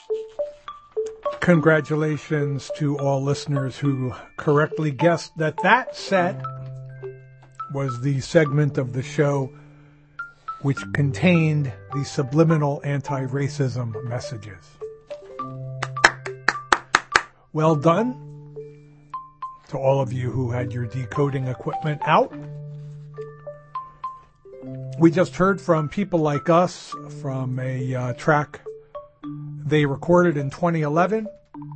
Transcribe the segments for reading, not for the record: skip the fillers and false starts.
Congratulations to all listeners who correctly guessed that that set was the segment of the show which contained the subliminal anti-racism messages. Well done to all of you who had your decoding equipment out. We just heard from People Like Us from a track they recorded in 2011.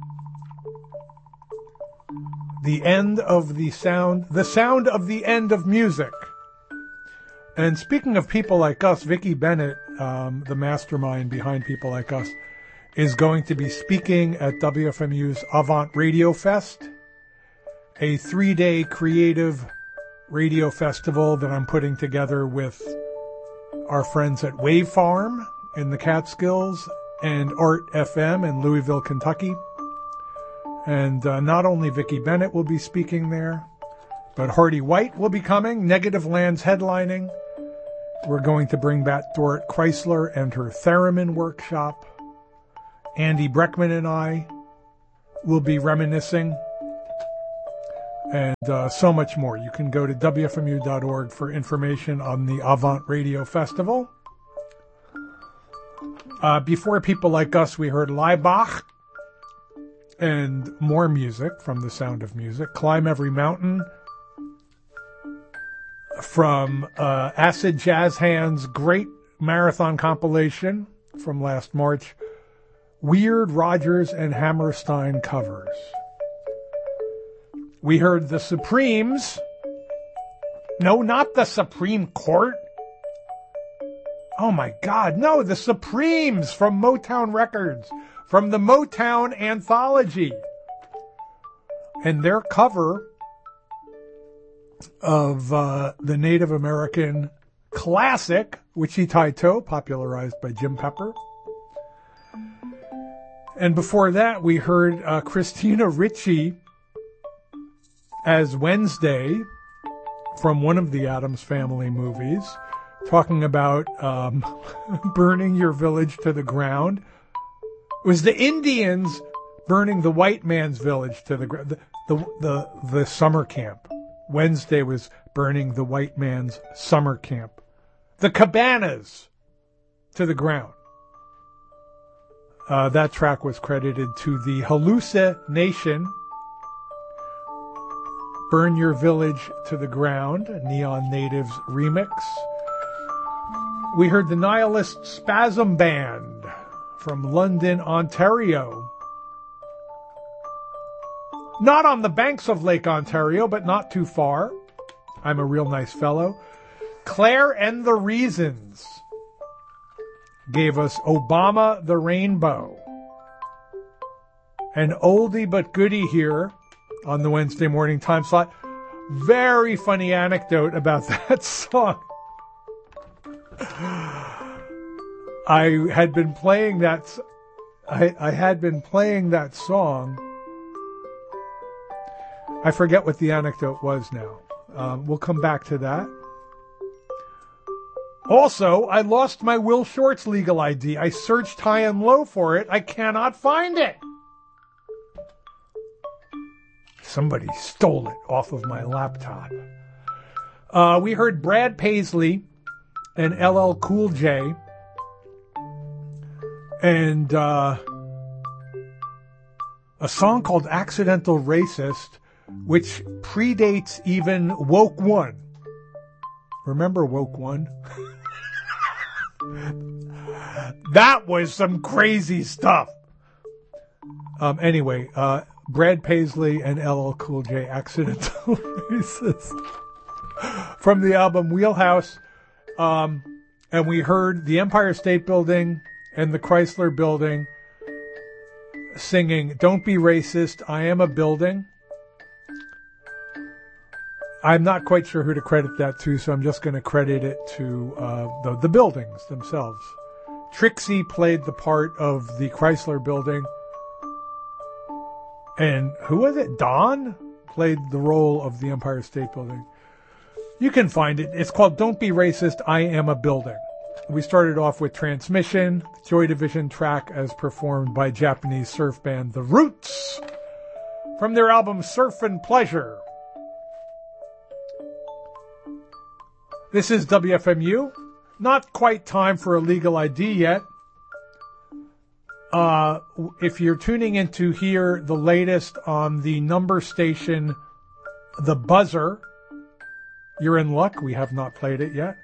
The end of the sound of the end of music. And speaking of People Like Us, Vicki Bennett, the mastermind behind People Like Us, is going to be speaking at WFMU's Avant Radio Fest, a 3-day creative radio festival that I'm putting together with our friends at Wave Farm in the Catskills and Art FM in Louisville, Kentucky. And not only Vicki Bennett will be speaking there, but Hardy White will be coming, Negative Land's headlining. We're going to bring back Dorrit Chrysler and her theremin workshop. Andy Breckman and I will be reminiscing, and so much more. You can go to WFMU.org for information on the Avant Radio Festival. Before People Like Us, we heard Laibach and more music from The Sound of Music. Climb Every Mountain from Acid Jazz Hands' great marathon compilation from last March. Weird Rogers and Hammerstein covers. We heard the Supremes. No, not the Supreme Court. Oh my God, no, the Supremes from Motown Records, from the Motown Anthology. And their cover of the Native American classic, Wichita Toe, popularized by Jim Pepper. And before that, we heard Christina Ricci as Wednesday from one of the Addams Family movies, talking about burning your village to the ground. It was the Indians burning the white man's village to the ground, the summer camp. Wednesday was burning the white man's summer camp. The cabanas to the ground. That track was credited to the Hallucination. Burn Your Village to the Ground, Neon Natives remix. We heard the Nihilist Spasm Band from London, Ontario. Not on the banks of Lake Ontario, but not too far. I'm a real nice fellow. Claire and the Reasons gave us Obama the Rainbow. An oldie but goodie here on the Wednesday morning time slot. Very funny anecdote about that song. I had been playing that song. I forget what the anecdote was now. We'll come back to that. Also, I lost my Will Shortz legal ID. I searched high and low for it. I cannot find it. Somebody stole it off of my laptop. We heard Brad Paisley and LL Cool J and a song called Accidental Racist, which predates even Woke One. Remember Woke One? That was some crazy stuff. Anyway, Brad Paisley and LL Cool J, Accidental Racist, from the album Wheelhouse. And we heard the Empire State Building and the Chrysler Building singing Don't Be Racist, I Am a Building. I'm not quite sure who to credit that to, so I'm just going to credit it to the buildings themselves. Trixie played the part of the Chrysler Building. And who was it? Don played the role of the Empire State Building. You can find it. It's called Don't Be Racist, I Am a Building. We started off with Transmission, Joy Division track as performed by Japanese surf band The Roots from their album Surf and Pleasure. This is WFMU. Not quite time for a legal ID yet. If you're tuning in to hear the latest on the number station, The Buzzer, you're in luck. We have not played it yet.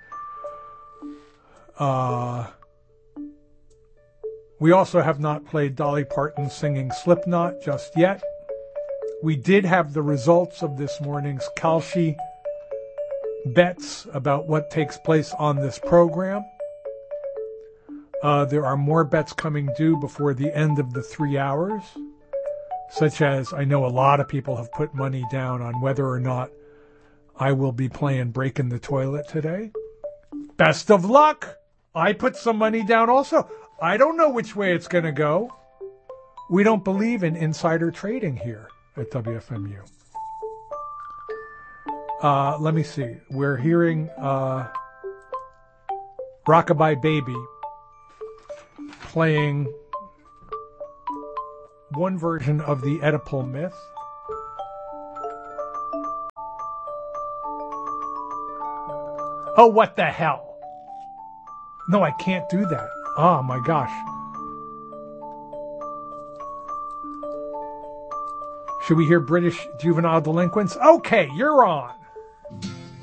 We also have not played Dolly Parton singing Slipknot just yet. We did have the results of this morning's Kalshi bets about what takes place on this program. There are more bets coming due before the end of the 3 hours, such as I know a lot of people have put money down on whether or not I will be playing Break in the Toilet today. Best of luck! I put some money down also. I don't know which way it's going to go. We don't believe in insider trading here at WFMU. Let me see. We're hearing Rockabye Baby playing one version of the Oedipal myth. Oh, what the hell? No, I can't do that. Oh, my gosh. Should we hear British Juvenile Delinquents? Okay, you're on.